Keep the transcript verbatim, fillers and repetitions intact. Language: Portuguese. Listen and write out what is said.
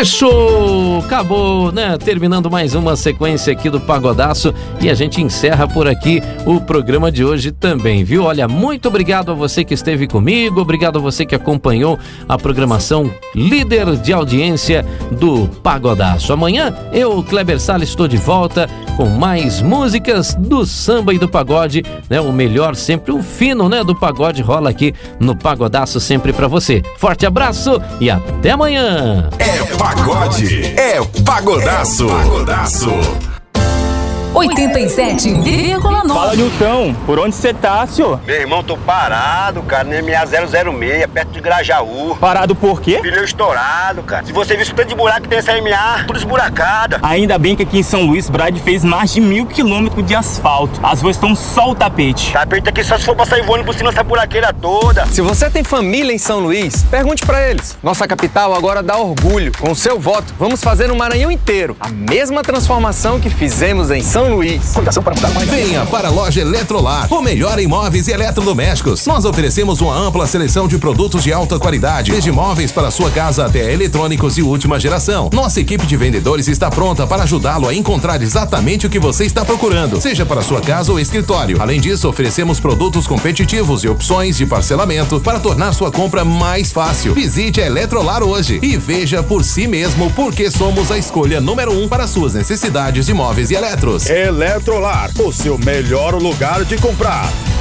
Fechou! Acabou, né? Terminando mais uma sequência aqui do Pagodaço e a gente encerra por aqui o programa de hoje também, viu? Olha, muito obrigado a você que esteve comigo, obrigado a você que acompanhou a programação líder de audiência do Pagodaço. Amanhã eu, Kleber Salles, estou de volta com mais músicas do samba e do pagode, né? O melhor sempre, o fino, né, do pagode rola aqui no Pagodaço sempre pra você. Forte abraço e até amanhã! É pagode, é pagodaço. É pagodaço. oitenta e sete vírgula nove. Fala, Nilton, por onde você tá, senhor? Meu irmão, tô parado, cara, no M A zero zero seis, perto de Grajaú. Parado por quê? Pneu estourado, cara. Se você visse o tanto de buraco que tem essa M A, tudo esburacada. Ainda bem que aqui em São Luís, Brad fez mais de mil quilômetros de asfalto. As ruas estão só o tapete. Tapete aqui só se for pra sair voando por cima dessa buraqueira toda. Se você tem família em São Luís, pergunte pra eles. Nossa capital agora dá orgulho. Com o seu voto, vamos fazer no Maranhão inteiro a mesma transformação que fizemos em São Luís. Para mudar mais. Venha para a loja Eletrolar, o melhor em móveis e eletrodomésticos. Nós oferecemos uma ampla seleção de produtos de alta qualidade, desde móveis para sua casa até eletrônicos de última geração. Nossa equipe de vendedores está pronta para ajudá-lo a encontrar exatamente o que você está procurando, seja para sua casa ou escritório. Além disso, oferecemos produtos competitivos e opções de parcelamento para tornar sua compra mais fácil. Visite a Eletrolar hoje e veja por si mesmo porque somos a escolha número um para suas necessidades de móveis e eletros. Eletrolar, o seu melhor lugar de comprar.